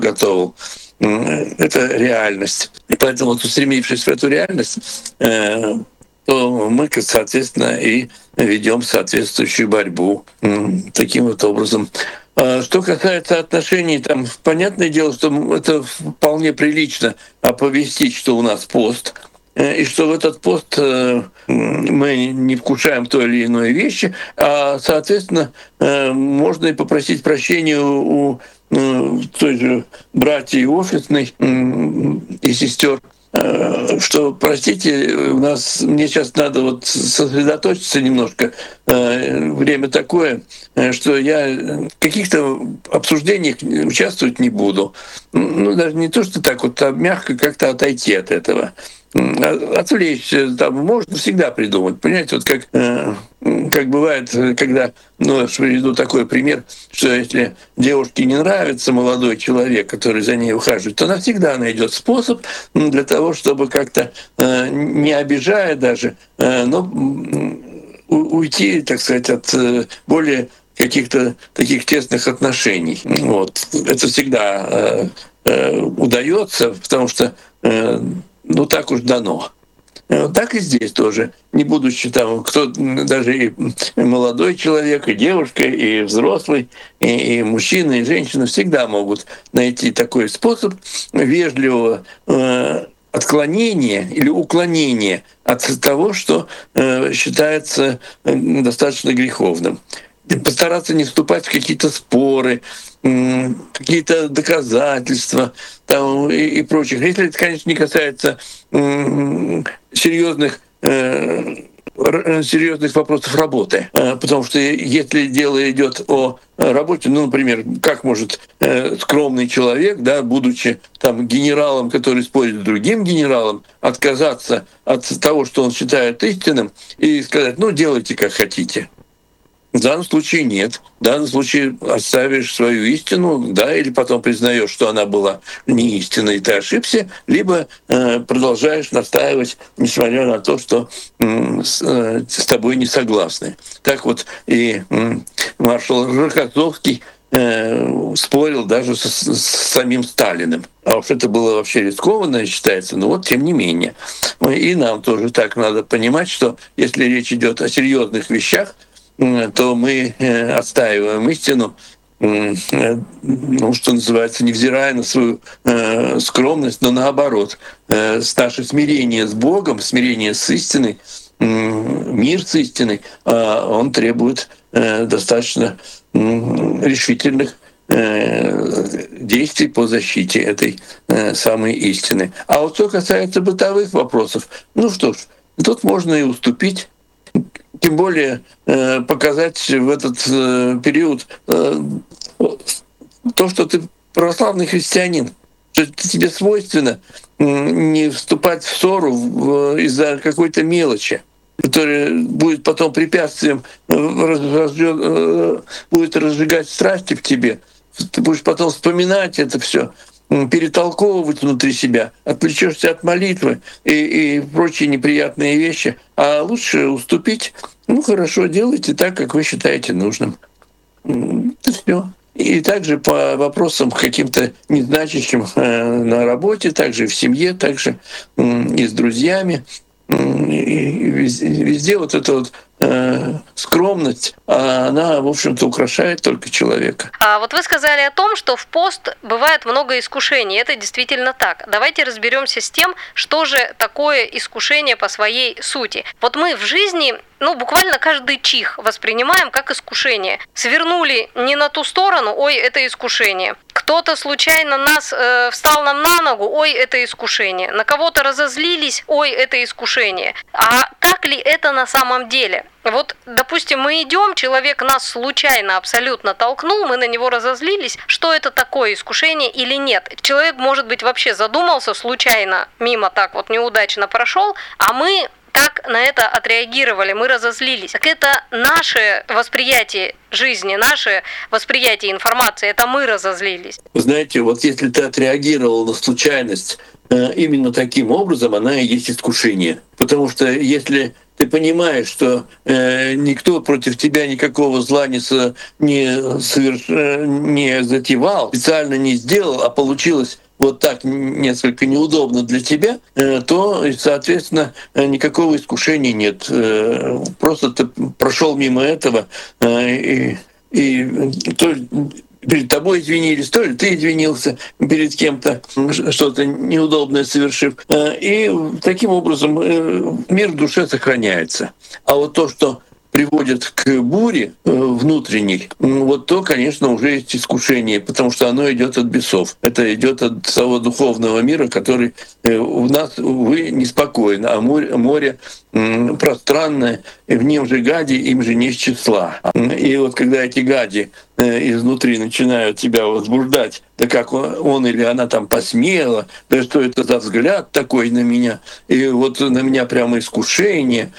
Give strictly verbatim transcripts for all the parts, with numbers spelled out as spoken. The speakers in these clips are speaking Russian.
готовил. Это реальность. И поэтому, вот, устремившись в эту реальность, э, то мы, соответственно, и ведем соответствующую борьбу таким вот образом. Что касается отношений, там понятное дело, что это вполне прилично оповестить, что у нас пост, и что в этот пост мы не вкушаем той или иной вещи, а, соответственно, можно и попросить прощения у той же братьев офисной и сестер, что, простите, у нас, мне сейчас надо вот сосредоточиться немножко, время такое, что я в каких-то обсуждениях участвовать не буду. Ну, даже не то, что так вот, а мягко как-то отойти от этого. Отвлечься, там можно всегда придумать. Понимаете, вот как, как бывает, когда, ну, я приведу такой пример, что если девушке не нравится молодой человек, который за ней ухаживает, то она всегда найдет способ для того, чтобы как-то, не обижая даже, но уйти, так сказать, от более каких-то таких тесных отношений. Вот. Это всегда удается, потому что ну так уж дано. Так и здесь тоже. Не будучи там, кто даже и молодой человек, и девушка, и взрослый, и, и мужчина, и женщина всегда могут найти такой способ вежливого э, отклонения или уклонения от того, что э, считается достаточно греховным. Постараться не вступать в какие-то споры, какие-то доказательства там, и, и прочих. Если это, конечно, не касается серьезных, э, серьезных вопросов работы. Потому что если дело идет о работе, ну, например, как может э, скромный человек, да, будучи там генералом, который спорит с другим генералом, отказаться от того, что он считает истинным, и сказать, ну, делайте как хотите. В данном случае нет. В данном случае оставишь свою истину, да, или потом признаешь, что она была не истинной, и ты ошибся, либо э, продолжаешь настаивать, несмотря на то, что э, с, э, с тобой не согласны. Так вот и э, маршал Рокоссовский э, спорил даже с, с самим Сталиным. А уж это было вообще рискованно, считается, но вот тем не менее. И нам тоже так надо понимать, что если речь идет о серьезных вещах, то мы отстаиваем истину, ну, что называется, невзирая на свою э, скромность, но наоборот, э, наше смирение с Богом, смирение с истиной, э, мир с истиной, э, он требует э, достаточно э, решительных э, действий по защите этой э, самой истины. А вот что касается бытовых вопросов, ну что ж, тут можно и уступить. Тем более э, показать в этот э, период э, то, что ты православный христианин, что тебе свойственно э, не вступать в ссору в, из-за какой-то мелочи, которая будет потом препятствием, э, разжё, э, будет разжигать страсти в тебе. Ты будешь потом вспоминать это все, перетолковывать внутри себя, отвлечешься от молитвы и, и прочие неприятные вещи, а лучше уступить. Ну хорошо, делайте так, как вы считаете нужным. Это все. И также по вопросам каким-то незначащим на работе, также в семье, также и с друзьями. И везде, везде вот эта вот э, скромность, она, в общем-то, украшает только человека. А вот вы сказали о том, что в пост бывает много искушений. Это действительно так. Давайте разберемся с тем, что же такое искушение по своей сути. Вот мы в жизни, ну, буквально каждый чих воспринимаем как искушение. Свернули не на ту сторону, ой, это искушение. Кто-то случайно нас э, встал нам на ногу, ой, это искушение. На кого-то разозлились, ой, это искушение. А так ли это на самом деле? Вот, допустим, мы идем, человек нас случайно абсолютно толкнул, мы на него разозлились. Что это такое, искушение или нет? Человек, может быть, вообще задумался, случайно мимо так вот неудачно прошел, а мы как на это отреагировали, мы разозлились. Так это наше восприятие жизни, наше восприятие информации, это мы разозлились. Вы знаете, вот если ты отреагировал на случайность именно таким образом, она и есть искушение. Потому что если ты понимаешь, что э, никто против тебя никакого зла не, со, не, соверш, не затевал, специально не сделал, а получилось вот так несколько неудобно для тебя, э, то, соответственно, никакого искушения нет. Э, просто ты прошел мимо этого, э, и, и то, перед тобой извинились, то ли ты извинился перед кем-то, что-то неудобное совершив. И таким образом мир в душе сохраняется. А вот то, что приводит к буре внутренней, вот то, конечно, уже есть искушение, потому что оно идет от бесов. Это идет от того духовного мира, который у нас, увы, неспокоен, а море, море пространное, и в нем же гади, им же не с числа. И вот когда эти гади изнутри начинают тебя возбуждать, да как он, он или она там посмела, да что это за взгляд такой на меня, и вот на меня прямо искушение,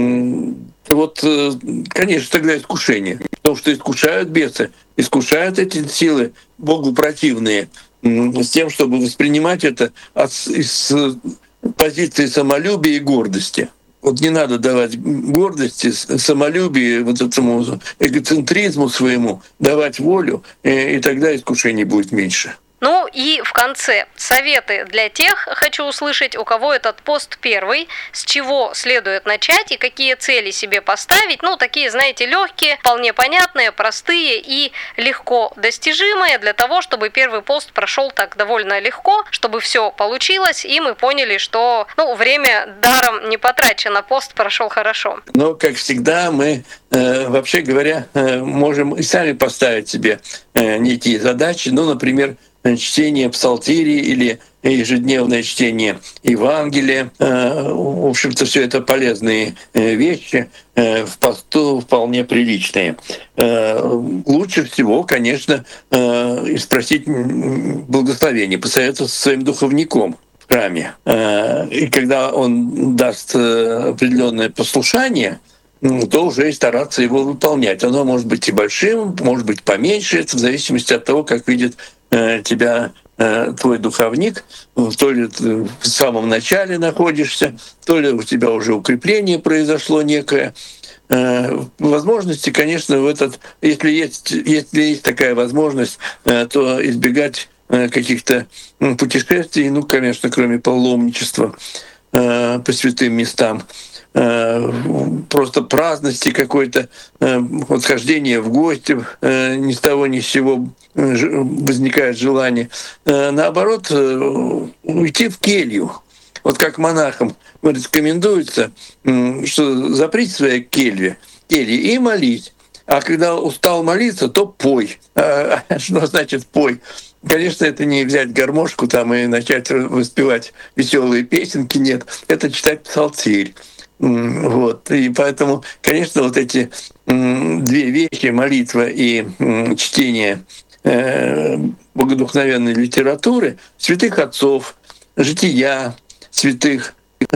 вот, конечно, тогда искушение. Потому что искушают бесы, искушают эти силы Богу противные, с тем, чтобы воспринимать это от, из позиции самолюбия и гордости. Вот не надо давать гордости, самолюбию, вот этому эгоцентризму своему, давать волю, и тогда искушений будет меньше. Ну и в конце советы для тех, хочу услышать, у кого этот пост первый, с чего следует начать и какие цели себе поставить. Ну, такие, знаете, легкие, вполне понятные, простые и легко достижимые для того, чтобы первый пост прошел так довольно легко, чтобы все получилось, и мы поняли, что ну, время даром не потрачено, пост прошел хорошо. Но, как всегда, мы, э, вообще говоря, э, можем и сами поставить себе э, некие задачи, ну, например, чтение псалтирии или ежедневное чтение Евангелия. В общем-то, все это полезные вещи, в посту вполне приличные. Лучше всего, конечно, спросить благословение, посоветоваться со своим духовником в храме. И когда он даст определенное послушание, то уже и стараться его выполнять. Оно может быть и большим, может быть поменьше, это в зависимости от того, как видит тебя твой духовник, то ли ты в самом начале находишься, то ли у тебя уже укрепление произошло некое. Возможности, конечно, в этот, если есть, если есть такая возможность, то избегать каких-то путешествий, ну, конечно, кроме паломничества по святым местам, просто праздности какой-то, вот хождение в гости, ни с того ни с сего возникает желание. Наоборот, уйти в келью. Вот как монахам рекомендуется, что заприте свои кельи, кельи и молись. А когда устал молиться, то пой. Что значит пой? Конечно, это не взять гармошку там и начать воспевать веселые песенки, нет. Это читать псалтирь. Вот. И поэтому, конечно, вот эти две вещи, молитва и чтение богодухновенной литературы, святых отцов, жития святых,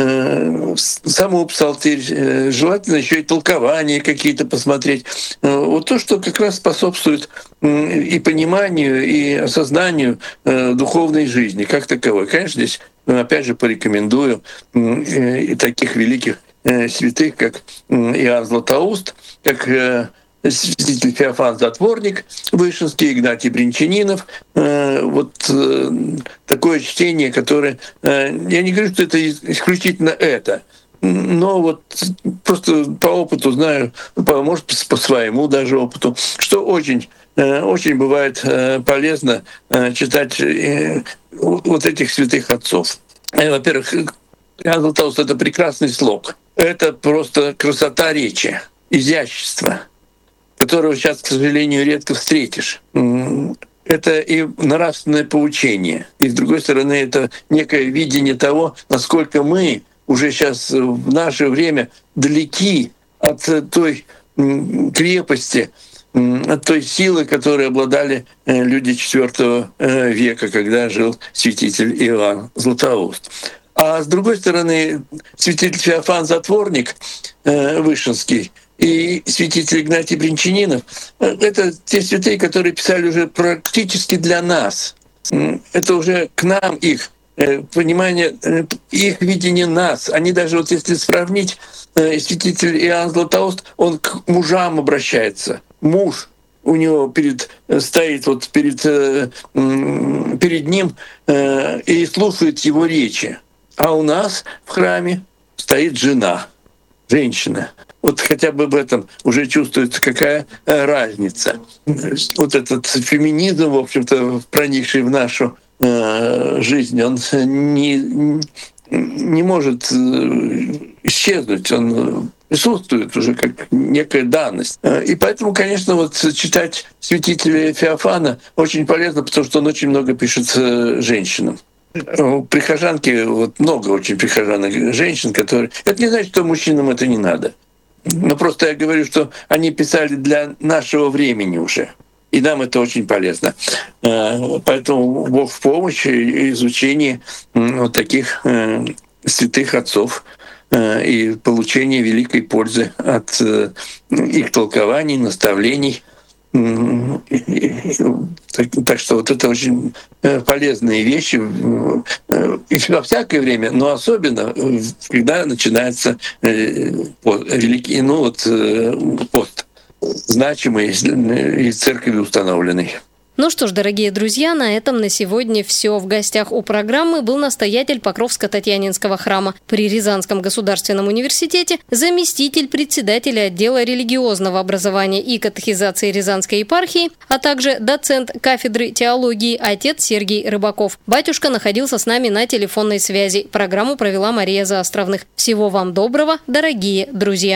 саму псалтирь, желательно еще и толкования какие-то посмотреть. Вот то, что как раз способствует и пониманию, и осознанию духовной жизни как таковой. Конечно, здесь, опять же, порекомендую и таких великих святых, как Иоанн Златоуст, как святитель Феофан Затворник Вышинский, Игнатий Бринчанинов. Вот такое чтение, которое... Я не говорю, что это исключительно это, но вот просто по опыту знаю, может, по своему даже опыту, что очень, очень бывает полезно читать вот этих святых отцов. Во-первых, Иоанн Златоуст — это прекрасный слог. Это просто красота речи, изящество, которого сейчас, к сожалению, редко встретишь. Это и нравственное поучение. И, с другой стороны, это некое видение того, насколько мы уже сейчас в наше время далеки от той крепости, от той силы, которой обладали люди четвёртого века, когда жил святитель Иоанн Златоуст. А с другой стороны, святитель Феофан Затворник Вышинский и святитель Игнатий Бринчанинов — это те святые, которые писали уже практически для нас. Это уже к нам их понимание их видения нас. Они даже, вот если сравнить, святитель Иоанн Златоуст, он к мужам обращается. Муж у него перед, стоит вот перед, перед ним и слушает его речи. А у нас в храме стоит жена, женщина. Вот хотя бы в этом уже чувствуется, какая разница. Вот этот феминизм, в общем-то, проникший в нашу жизнь, он не, не может исчезнуть, он присутствует уже как некая данность. И поэтому, конечно, вот читать святителя Феофана очень полезно, потому что он очень много пишет женщинам. У прихожанки, вот много очень прихожанок женщин, которые... Это не значит, что мужчинам это не надо. Но просто я говорю, что они писали для нашего времени уже. И нам это очень полезно. Поэтому Бог в помощь изучении вот таких святых отцов и получения великой пользы от их толкований, наставлений. Так что вот это очень полезные вещи и во всякое время, но особенно когда начинается великий, ну вот пост, значимый и церковью установленный. Ну что ж, дорогие друзья, на этом на сегодня все. В гостях у программы был настоятель Покровско-Татьянинского храма при Рязанском государственном университете, заместитель председателя отдела религиозного образования и катехизации Рязанской епархии, а также доцент кафедры теологии отец Сергей Рыбаков. Батюшка находился с нами на телефонной связи. Программу провела Мария Заостровных. Всего вам доброго, дорогие друзья.